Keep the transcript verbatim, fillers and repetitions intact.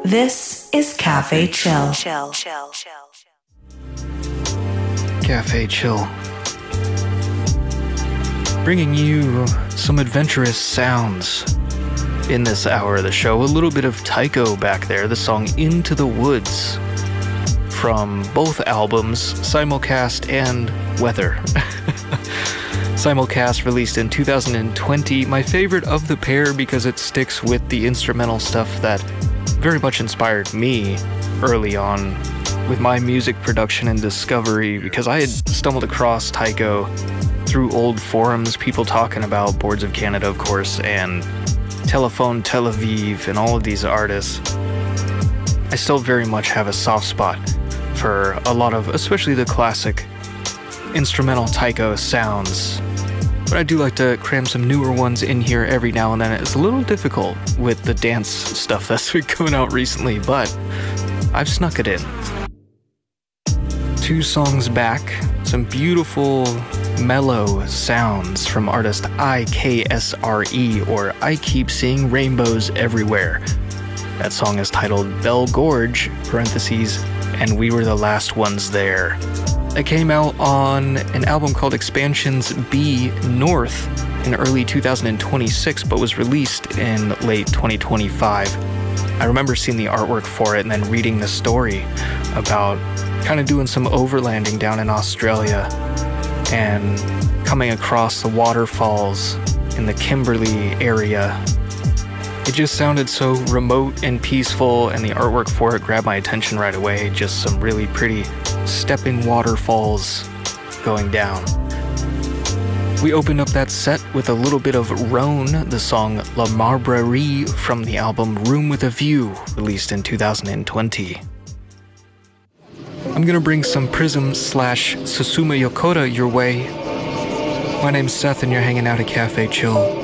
This is Cafe Chill. Cafe Chill. Bringing you some adventurous sounds in this hour of the show. A little bit of Tycho back there, the song Into the Woods from both albums, Simulcast and Weather. Simulcast released in two thousand twenty, my favorite of the pair because it sticks with the instrumental stuff that very much inspired me early on with my music production and discovery, because I had stumbled across Tycho through old forums, people talking about Boards of Canada, of course, and Telephone Tel Aviv and all of these artists. I still very much have a soft spot for a lot of, especially the classic instrumental Tycho sounds. But I do like to cram some newer ones in here every now and then. It's a little difficult with the dance stuff that's been coming out recently, but I've snuck it in. Two songs back, some beautiful mellow sounds from artist I K S R E, or I Keep Seeing Rainbows Everywhere. That song is titled Bell Gorge, parentheses, and we were the last ones there. It came out on an album called Expansions B North in early two thousand twenty-six, but was released in late twenty twenty-five. I remember seeing the artwork for it and then reading the story about kind of doing some overlanding down in Australia and coming across the waterfalls in the Kimberley area. It just sounded so remote and peaceful, and the artwork for it grabbed my attention right away. Just some really pretty stepping waterfalls going down. We opened up that set with a little bit of Rhone, the song La Marbrerie from the album Room with a View, released in two thousand twenty. I'm gonna bring some Prism slash Susumu Yokota your way. My name's Seth and you're hanging out at Cafe Chill.